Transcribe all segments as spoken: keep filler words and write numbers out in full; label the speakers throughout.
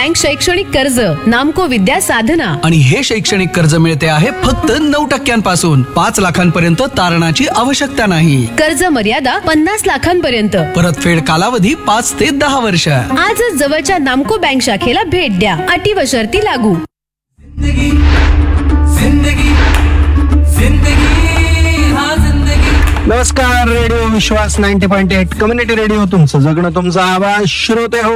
Speaker 1: Bank शैक्षणिक कर्ज, नामको विद्या साधना.
Speaker 2: आणि हे शैक्षणिक कर्ज मिळते आहे फक्त नऊ टक्क्यांपासून. पाच लाखांपर्यंत तारणाची आवश्यकता नाही.
Speaker 1: कर्ज मर्यादा पन्नास लाखांपर्यंत.
Speaker 2: परतफेड कालावधी पाच ते दहा वर्ष.
Speaker 1: आजच जवळच्या नामको बँक शाखेला भेट द्या. अटी व शर्ती लागू.
Speaker 3: जिंदगी जिंदगी जिंदगी हा जिंदगी.
Speaker 4: नमस्कार, रेडिओ विश्वास ninety point eight community radio, तुमचं जगणं तुमचा आवाज. श्रोते हो,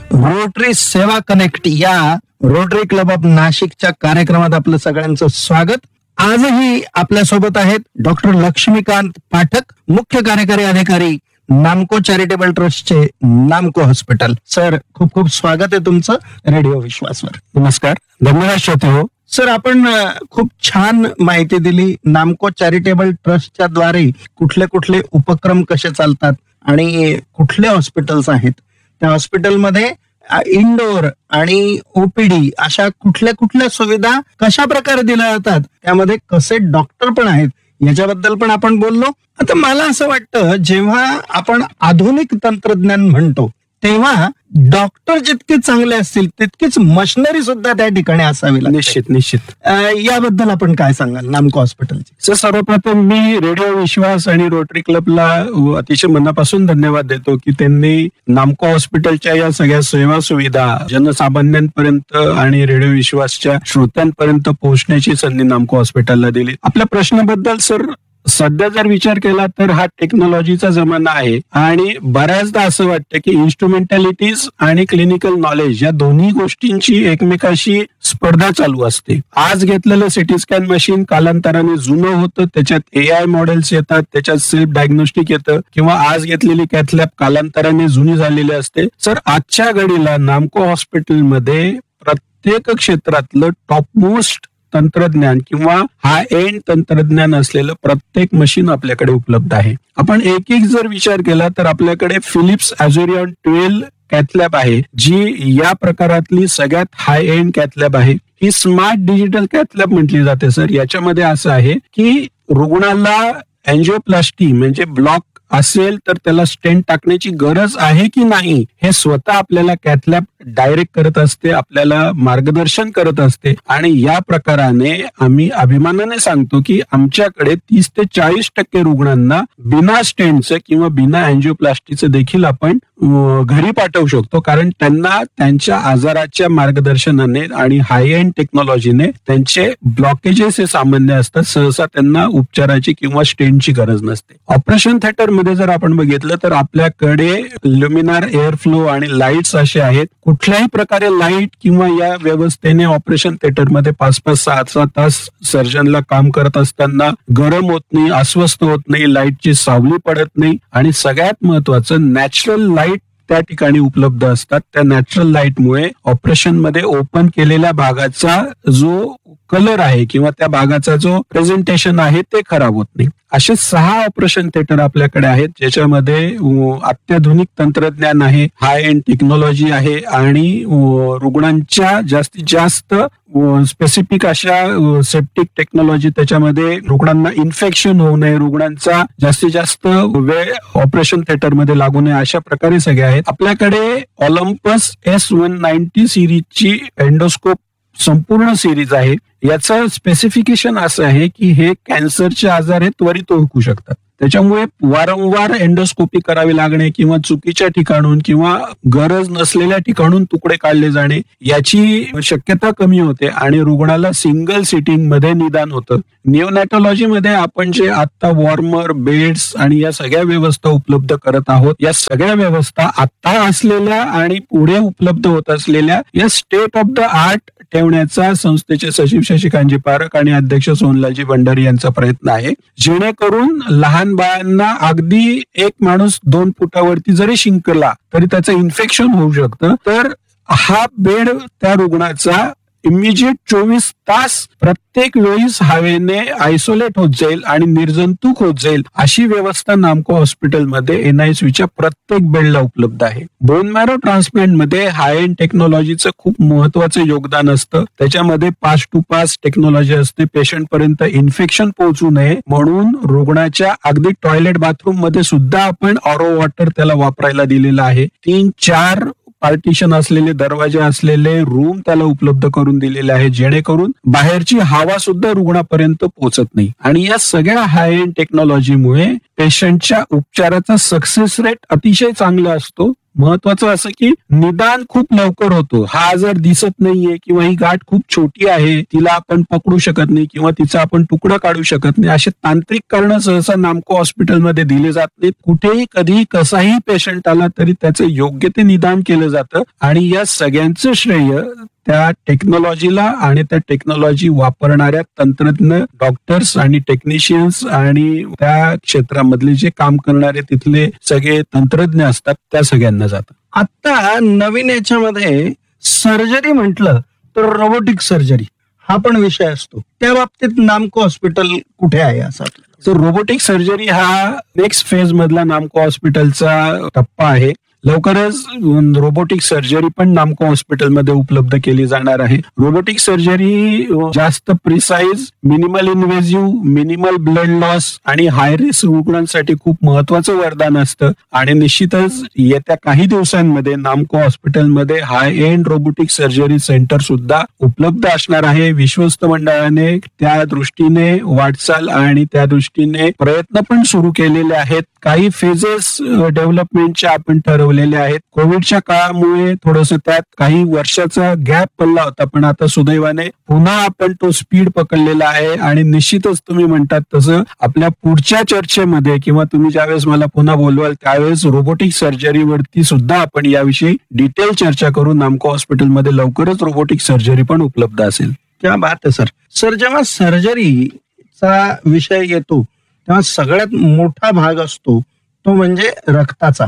Speaker 4: रोटरी सेवा कनेक्ट या रोटरी क्लब ऑफ नाशिकच्या कार्यक्रमात आपलं सगळ्यांचं स्वागत. आजही आपल्या सोबत आहेत डॉक्टर लक्ष्मीकांत पाठक, मुख्य कार्यकारी अधिकारी, नामको चॅरिटेबल ट्रस्टचे नामको हॉस्पिटल. सर, खूप खूप स्वागत आहे तुमचं रेडिओ विश्वासवर.
Speaker 5: नमस्कार, धन्यवाद श्रोते हो.
Speaker 4: सर, आपण खूप छान माहिती दिली. नामको चॅरिटेबल ट्रस्टच्या द्वारे कुठले कुठले उपक्रम कसे चालतात आणि कुठले हॉस्पिटल्स आहेत, त्या हॉस्पिटलमध्ये इंडोर आणि ओपीडी अशा कुठल्या कुठल्या सुविधा कशा प्रकारे दिल्या जातात, त्यामध्ये कसे डॉक्टर पण आहेत, याच्याबद्दल पण आपण बोललो. आता मला असं वाटतं, जेव्हा आपण आधुनिक तंत्रज्ञान म्हणतो तेव्हा डॉक्टर जितके चांगले असतील तितकीच मशिनरी सुद्धा त्या ठिकाणी असावी लागते.
Speaker 5: निश्चित निश्चित
Speaker 4: याबद्दल आपण काय सांगाल नामको हॉस्पिटलची?
Speaker 5: सर, सर्वप्रथम मी रेडिओ विश्वास आणि रोटरी क्लबला अतिशय मनापासून धन्यवाद देतो की त्यांनी नामको हॉस्पिटलच्या या सगळ्या सेवा सुविधा जनसामान्यांपर्यंत आणि रेडिओ विश्वासच्या श्रोत्यांपर्यंत पोहोचण्याची संधी नामको हॉस्पिटलला दिली. आपल्या प्रश्नाबद्दल सर, सध्या जर विचार केला तर हा टेक्नॉलॉजीचा जमाना आहे आणि बऱ्याचदा असं वाटतं की इन्स्ट्रुमेंटॅलिटीज आणि क्लिनिकल नॉलेज या दोन्ही गोष्टींची एकमेकाशी स्पर्धा चालू असते. आज घेतलेलं सिटी स्कॅन मशीन कालांतराने जुनं होतं, त्याच्यात ए आय मॉडेल्स येतात, त्याच्यात सेल्फ डायग्नोस्टिक येतं, किंवा आज घेतलेली कॅथलॅब कालांतराने जुनी झालेली असते. सर, आजच्या घडीला नामको हॉस्पिटलमध्ये प्रत्येक क्षेत्रातलं टॉपमोस्ट तंत्रज्ञान किंवा हाय एंड तंत्रज्ञान असलेलं प्रत्येक मशीन आपल्याकडे उपलब्ध आहे. आपण एक एक जर विचार केला तर आपल्याकडे फिलिप्स अझुरियन ट्वेल्व कॅथलॅब आहे, जी या प्रकारातली सगळ्यात हाय एंड कॅथलॅब आहे. ही स्मार्ट डिजिटल कॅथलॅब म्हटली जाते. सर, याच्यामध्ये असं आहे की रुग्णाला अँजिओप्लास्टी म्हणजे ब्लॉक असेल तर त्याला स्टेंट टाकण्याची गरज आहे की नाही हे स्वतः आपल्याला कॅथलॅब डायरेक्ट करत असते, आपल्याला मार्गदर्शन करत असते. आणि या प्रकाराने आम्ही अभिमानाने सांगतो की आमच्याकडे तीस ते चाळीस टक्के रुग्णांना बिना स्टेंटचं किंवा बिना अँजिओप्लास्टीचं देखील आपण घरी पाठवू शकतो, कारण त्यांना त्यांच्या आजाराच्या मार्गदर्शनाने आणि हाय एंड टेक्नॉलॉजीने त्यांचे ब्लॉकेजेस हे सामान्य असतात. सहसा त्यांना उपचाराची किंवा स्टेंटची गरज नसते. ऑपरेशन थिएटर मध्ये जर आपण बघितलं तर आपल्याकडे ल्युमिनार एअर फ्लो आणि लाईट्स असे आहेत. कुठल्याही प्रकारे लाईट किंवा या व्यवस्थेने ऑपरेशन थिएटर मध्ये पाच पाच सहा सहा तास सर्जनला काम करत असताना गरम होत नाही, अस्वस्थ होत नाही, लाईटची सावली पडत नाही, आणि सगळ्यात महत्वाचं नॅचरल लाईट त्या ठिकाणी उपलब्ध असतात. त्या नॅचरल लाईटमुळे ऑपरेशन मध्ये ओपन केलेल्या भागाचा जो कलर आहे किंवा त्या भागाचा जो प्रेझेंटेशन आहे ते खराब होत नाही. असे सहा ऑपरेशन थिएटर आपल्याकडे आहेत, ज्याच्यामध्ये अत्याधुनिक तंत्रज्ञान आहे, हाय एंड टेक्नॉलॉजी आहे, आणि रुग्णांच्या जास्तीत जास्त स्पेसिफिक अशा सेप्टिक टेक्नॉलॉजी, त्याच्यामध्ये रुग्णांना इन्फेक्शन होऊ नये, रुग्णांचा जास्तीत जास्त वेळ ऑपरेशन थिएटर मध्ये लागू नये, अशा प्रकारे सगळे आहेत. आपल्याकडे Olympus S one ninety सिरीजची endoscope संपूर्ण सिरीज आहे. याचं स्पेसिफिकेशन असं आहे की हे कॅन्सरचे आजार हे त्वरित ओळखू शकतात. त्याच्यामुळे वारंवार एंडोस्कोपी करावी लागणे किंवा चुकीच्या ठिकाणून किंवा गरज नसलेल्या ठिकाणून तुकडे काढले जाणे याची शक्यता कमी होते आणि रुग्णाला सिंगल सिटिंग मध्ये निदान होतं. निओनॅटॉलॉजीमध्ये आपण जे आता वॉर्मर, बेड्स आणि या सगळ्या व्यवस्था उपलब्ध करत आहोत, या सगळ्या व्यवस्था आता असलेल्या आणि पुढे उपलब्ध होत असलेल्या या स्टेट ऑफ द आर्ट ठेवण्याचा संस्थेचे सचिव शशिकांतजी पारख आणि अध्यक्ष सोनलालजी भंडारी यांचा प्रयत्न आहे, जेणेकरून लहान बाळांना अगदी एक माणूस दोन फुटावरती जरी शिंकला तरी त्याचं इन्फेक्शन होऊ शकतं, तर हा बेड त्या रुग्णाचा इमिजिएट चोवीस तास प्रत्येक वेळीस हवेने आयसोलेट होत जाईल आणि निर्जंतुक होत जाईल अशी व्यवस्था नामको हॉस्पिटलमध्ये एनआयसीयूच्या प्रत्येक बेडला उपलब्ध आहे. बोन मॅरो ट्रान्सप्लांट मध्ये हाय एंड टेक्नॉलॉजीचं खूप महत्वाचं योगदान असतं. त्याच्यामध्ये पास टू पास टेक्नॉलॉजी असते. पेशंट पर्यंत इन्फेक्शन पोहोचू नये म्हणून रुग्णाच्या अगदी टॉयलेट बाथरूम मध्ये सुद्धा आपण ऑरो वॉटर त्याला वापरायला दिलेलं आहे. तीन चार पार्टिशन असलेले, दरवाजे असलेले रूम त्याला उपलब्ध करून दिलेले आहे, जेणेकरून बाहेरची हवा सुद्धा रुग्णापर्यंत पोहोचत नाही. आणि या सगळ्या हाय एंड टेक्नॉलॉजीमुळे पेशंटच्या उपचाराचा सक्सेस रेट अतिशय चांगला असतो. महत्वाचं असं की निदान खूप लवकर होतो. हा आजार दिसत नाहीये किंवा ही गाठ खूप छोटी आहे, तिला आपण पकडू शकत नाही किंवा तिचा आपण तुकडा काढू शकत नाही, असे तांत्रिक कारण सहसा नामको हॉस्पिटलमध्ये दिले जात नाहीत. कुठेही कधी कसाही पेशंट आला तरी त्याचं योग्य ते निदान केलं जातं. आणि या सगळ्यांचं श्रेय त्या टेक्नॉलॉजीला आणि त्या टेक्नॉलॉजी वापरणाऱ्या तंत्रज्ञ डॉक्टर्स आणि टेक्निशियन्स आणि त्या क्षेत्रामधले जे काम करणारे तिथले सगळे तंत्रज्ञ असतात त्या सगळ्यांना जातं.
Speaker 4: आता नवीन याच्यामध्ये सर्जरी म्हटलं तर रोबोटिक सर्जरी हा पण विषय असतो. त्या बाबतीत नामको हॉस्पिटल कुठे आहे असं?
Speaker 5: तर रोबोटिक सर्जरी हा नेक्स्ट फेज मधला नामको हॉस्पिटलचा टप्पा आहे. लवकरच रोबोटिक सर्जरी पण नामको हॉस्पिटलमध्ये उपलब्ध केली जाणार आहे. रोबोटिक सर्जरी जास्त precise, minimal invasive, minimal blood loss आणि हाय रिस्क रुग्णांसाठी खूप महत्वाचं वरदान असतं. आणि निश्चितच येत्या काही दिवसांमध्ये नामको हॉस्पिटलमध्ये हाय एंड रोबोटिक सर्जरी सेंटर सुद्धा उपलब्ध असणार आहे. विश्वस्त मंडळाने त्या दृष्टीने वाटचाल आणि त्या दृष्टीने प्रयत्न पण सुरू केलेले आहेत. काही फेजेस डेव्हलपमेंटचे आपण ठरवलेले आहेत. कोविडच्या काळामुळे थोडस त्यात काही वर्षाचा गॅप पडला होता, पण आता सुदैवाने पुन्हा आपण तो स्पीड पकडलेला आहे. आणि निश्चितच तुम्ही म्हणतात तसं आपल्या पुढच्या चर्चेमध्ये किंवा तुम्ही ज्यावेळेस मला पुन्हा बोलवाल त्यावेळेस रोबोटिक सर्जरीवरती सुद्धा आपण याविषयी डिटेल चर्चा करू. नामको हॉस्पिटलमध्ये लवकरच रोबोटिक सर्जरी पण उपलब्ध असेल.
Speaker 4: क्या बात आहे सर. सर, जेव्हा सर्जरीचा विषय येतो तेव्हा सगळ्यात मोठा भाग असतो तो म्हणजे रक्ताचा.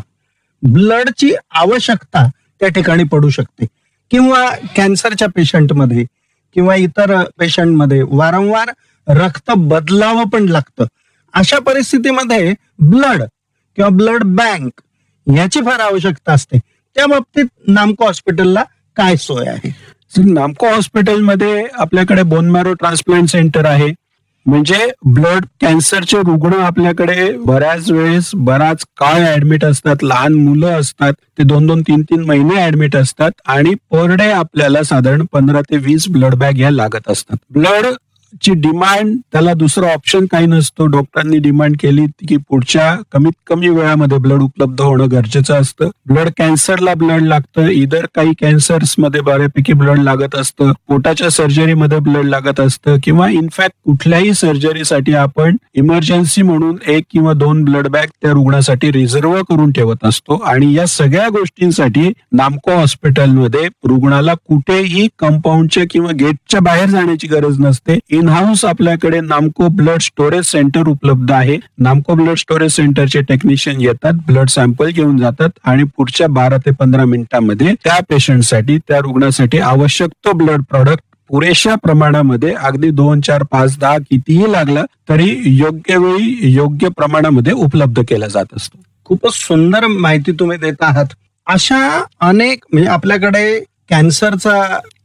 Speaker 4: ब्लडची आवश्यकता त्या ठिकाणी पडू शकते किंवा कॅन्सरच्या पेशंटमध्ये किंवा इतर पेशंटमध्ये वारंवार रक्त बदलावं पण लागतं. अशा परिस्थितीमध्ये ब्लड किंवा ब्लड बँक याची फार आवश्यकता असते. त्या बाबतीत नामको हॉस्पिटलला काय सोय आहे?
Speaker 5: नामको हॉस्पिटलमध्ये आपल्याकडे बोन मॅरो ट्रान्सप्लांट सेंटर आहे. म्हणजे ब्लड कॅन्सरचे रुग्ण आपल्याकडे बऱ्याच वेळेस बराच काळ ऍडमिट असतात. लहान मुलं असतात, ते दोन दोन तीन तीन महिने ऍडमिट असतात आणि पर डे आपल्याला साधारण पंधरा ते वीस ब्लड बॅग या लागत असतात. ब्लड ची डिमांड, त्याला दुसरा ऑप्शन काही नसतो. डॉक्टरांनी डिमांड केली की पुढच्या कमीत कमी वेळामध्ये ब्लड उपलब्ध होणं गरजेचं असतं. ब्लड कॅन्सरला ब्लड लागतं, इतर काही कॅन्सर्स मध्ये बऱ्यापैकी ब्लड लागत असतं, पोटाच्या सर्जरीमध्ये ब्लड लागत असतं किंवा इनफॅक्ट कुठल्याही सर्जरीसाठी आपण इमर्जन्सी म्हणून एक किंवा दोन ब्लड बॅग त्या रुग्णासाठी रिझर्व्ह करून ठेवत असतो. आणि या सगळ्या गोष्टींसाठी नामको हॉस्पिटलमध्ये रुग्णाला कुठेही कंपाऊंडच्या किंवा गेटच्या बाहेर जाण्याची गरज नसते. इन हाऊस आपल्याकडे नामको ब्लड स्टोरेज सेंटर उपलब्ध आहे. नामको ब्लड स्टोरेज सेंटरचे टेक्निशियन येतात, ब्लड सॅम्पल घेऊन जातात आणि पुढच्या बारा ते पंधरा मिनिटांमध्ये त्या पेशंटसाठी, त्या रुग्णासाठी आवश्यक तो ब्लड प्रॉडक्ट पुरेशा प्रमाणामध्ये, अगदी दोन चार पाच दहा कितीही लागला तरी योग्य वेळी योग्य प्रमाणामध्ये उपलब्ध केला जात असतो.
Speaker 4: खूपच सुंदर माहिती तुम्ही देत आहात. अशा अनेक म्हणजे आपल्याकडे कॅन्सरचा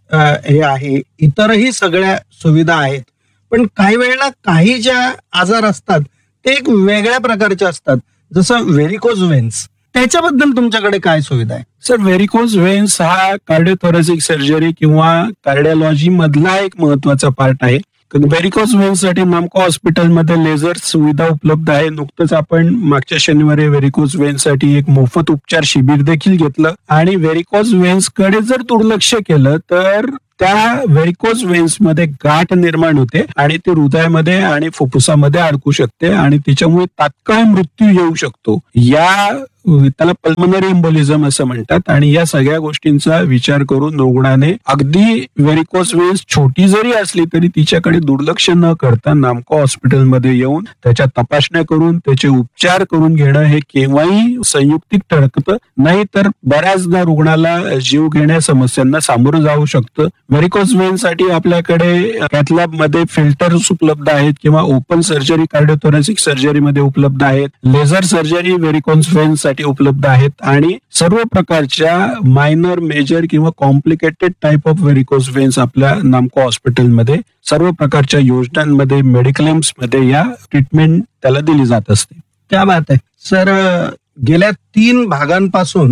Speaker 4: हे आहे, इतरही सगळ्या सुविधा आहेत, पण काही वेळेला काही ज्या आजार असतात ते एक वेगळ्या प्रकारचे असतात, जसं व्हेरिकोज व्हेन्स. त्याच्याबद्दल तुमच्याकडे काय सुविधा आहे?
Speaker 5: सर, व्हेरिकोज व्हेन्स हा कार्डिओथोरॅसिक सर्जरी किंवा कार्डिओलॉजी मधला एक महत्वाचा पार्ट आहे. व्हेरिकोज व्हेन्स साठी नामको हॉस्पिटलमध्ये लेझर सुविधा उपलब्ध आहे. नुकतंच आपण मागच्या शनिवारी व्हेरिकोज व्हेन्स साठी एक मोफत उपचार शिबिर देखील घेतलं. आणि व्हेरिकोज व्हेन्स कडे जर दुर्लक्ष केलं तर त्या व्हेरिकोज व्हेन्स मध्ये गाठ निर्माण होते आणि ते हृदयामध्ये आणि फुफ्फुसामध्ये अडकू शकते आणि त्याच्यामुळे तात्काळ मृत्यू येऊ शकतो. या त्याला पल्मनरी एम्बोलिझम असं म्हणतात. आणि या सगळ्या गोष्टींचा विचार करून रुग्णाने अगदी व्हेरिकोज व्हेन्स छोटी जरी असली तरी तिच्याकडे दुर्लक्ष न करता नामको हॉस्पिटलमध्ये येऊन त्याच्या तपासण्या करून त्याचे उपचार करून घेणं हे केव्हाही संयुक्तिक ठरतं. नाही तर बऱ्याचदा रुग्णाला जीव घेण्या समस्यांना सामोरं जाऊ शकतं. व्हेरिकोज व्हेन्स साठी आपल्याकडे कॅथलॅब मध्ये फिल्टर्स उपलब्ध आहेत किंवा ओपन सर्जरी कार्डिओथोरॅसिक सर्जरीमध्ये उपलब्ध आहेत. लेझर सर्जरी व्हेरिकोज व्हेन्स साठी उपलब्ध आहेत. आणि सर्व प्रकारच्या मायनर, मेजर किंवा कॉम्प्लिकेटेड टाइप ऑफ व्हेरिकोज व्हेन्स आपल्या नामको हॉस्पिटलमध्ये सर्व प्रकारच्या योजनांमध्ये, मेडिक्लेम्स मध्ये या ट्रीटमेंट त्याला दिली जात असते.
Speaker 4: क्या बात आहे सर. गेल्या तीन भागांपासून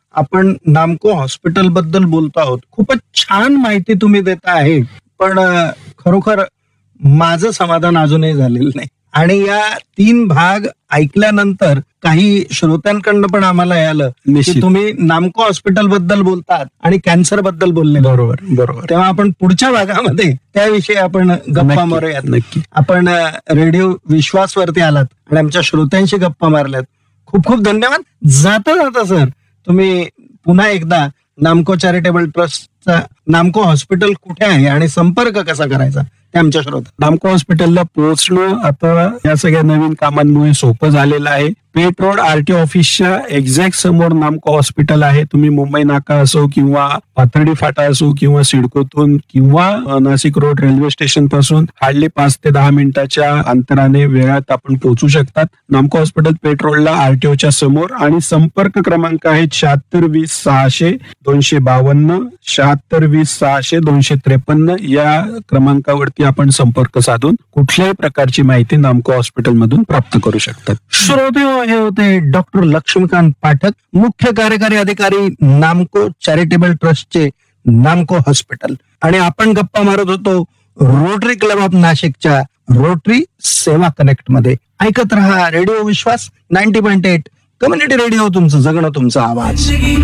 Speaker 4: आपण नामको हॉस्पिटल बद्दल बोलतो आहोत. खूपच छान माहिती तुम्ही देता आहे, पण अं, खरोखर माझं समाधान अजूनही झालेलं नाही. आणि या तीन भाग ऐकल्यानंतर काही श्रोत्यांकडनं पण आम्हाला आलं की
Speaker 5: निश्चित.
Speaker 4: तुम्ही नामको हॉस्पिटल बद्दल बोलतात आणि कॅन्सर बद्दल बोलले.
Speaker 5: बरोबर बरोबर.
Speaker 4: तेव्हा आपण पुढच्या भागामध्ये त्याविषयी आपण गप्पा
Speaker 5: नक्की,
Speaker 4: मारूयात.
Speaker 5: नक्की.
Speaker 4: आपण अं, रेडिओ विश्वासवरती आलात आणि आमच्या श्रोत्यांशी गप्पा मारल्यात. खूप खूप धन्यवाद. जाता जाता सर, तुम्ही पुन्हा एकदा नामको चॅरिटेबल ट्रस्टचा नामको हॉस्पिटल कुठे आहे आणि संपर्क कसा करायचा ते आमच्या श्रोता.
Speaker 5: नामको हॉस्पिटलला पोहोचणं आता या सगळ्या नवीन कामांमुळे सोपं झालेलं आहे. पेठ रोड आरटी ऑफिसच्या एक्झॅक्ट समोर नामको हॉस्पिटल आहे. तुम्ही मुंबई नाका असो किंवा पाथर्डी फाटा असो किंवा सिडकोतून किंवा अ, नाशिक रोड रेल्वे स्टेशन पासून हार्डली पाच ते दहा मिनिटाच्या अंतराने वेळात आपण पोहोचू शकतात. नामको हॉस्पिटल पेठ रोडला आरटीओच्या समोर आणि संपर्क क्रमांक आहे शहात्तर वीस सहाशे दोनशे बावन्न शहात्तर वीस सहाशे दोनशे त्रेपन्न. या क्रमांकावरती आपण संपर्क साधून कुठल्याही प्रकारची माहिती नामको हॉस्पिटल मधून प्राप्त करू शकतात.
Speaker 4: श्रोते हो, हे होते डॉक्टर लक्ष्मीकांत पाठक, मुख्य कार्यकारी अधिकारी नामको चॅरिटेबल ट्रस्टचे नामको हॉस्पिटल. आणि आपण गप्पा मारत होतो रोटरी क्लब ऑफ नाशिकच्या रोटरी सेवा कनेक्ट मध्ये. ऐकत रहा रेडिओ विश्वास ninety point eight community radio, तुमचं जगणं तुमचा आवाज.